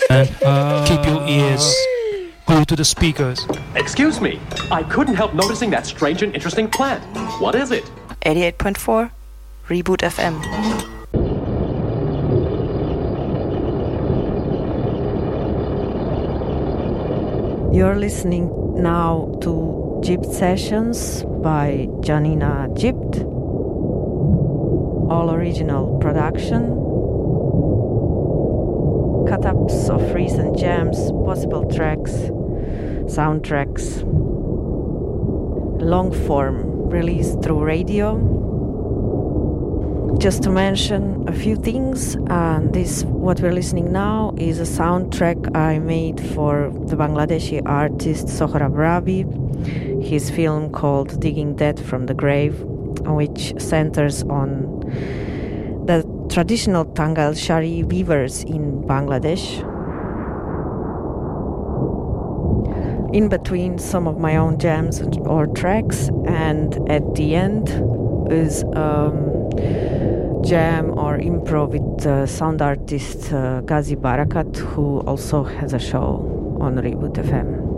And keep your ears glued to the speakers. Excuse me, I couldn't help noticing that strange and interesting plant. What is it? 88.4 Reboot FM. You're listening now to Gypt Sessions by Janina Gypt. All original production. Cut-ups of recent jams, possible tracks, soundtracks. Long form released through radio. Just to mention a few things, what we're listening now is a soundtrack I made for the Bangladeshi artist Sohrab Rabi, his film called Digging Dead from the Grave, which centers on the traditional Tangal Shari weavers in Bangladesh. In between some of my own jams or tracks, and at the end is jam or improv with sound artist Ghazi Barakat, who also has a show on Reboot FM.